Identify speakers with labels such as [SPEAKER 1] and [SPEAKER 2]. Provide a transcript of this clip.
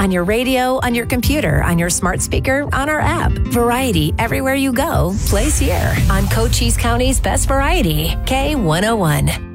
[SPEAKER 1] On your radio, on your computer, on your smart speaker, on our app. Variety everywhere you go, plays here on Cochise County's Best Variety, K101.